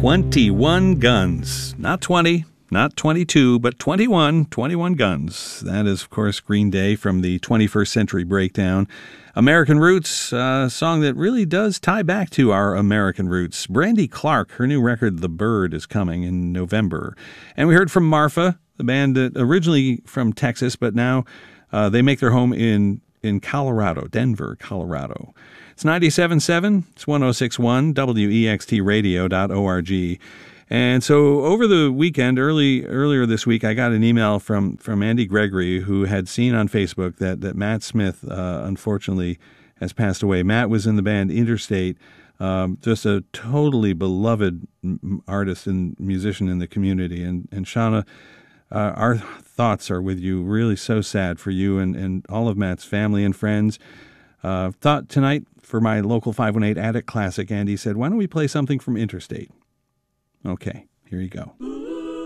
21 guns. Not 20, not 22, but 21 guns. That is, of course, Green Day from the 21st Century Breakdown. American Roots, a song that really does tie back to our American roots. Brandy Clark, her new record, The Bird, is coming in November. And we heard from Marfa, the band that originally from Texas, but now they make their home in Colorado, Denver, Colorado. It's 97.7, it's 106.1, WEXTradio.org. And so over the weekend, earlier this week, I got an email from Andy Gregory, who had seen on Facebook that Matt Smith, unfortunately, has passed away. Matt was in the band Interstate, just a totally beloved artist and musician in the community. And Shauna, our thoughts are with you. Really so sad for you and all of Matt's family and friends. Thought tonight for my local 518 Attic Classic, Andy said, why don't we play something from Interstate? Okay, here you go.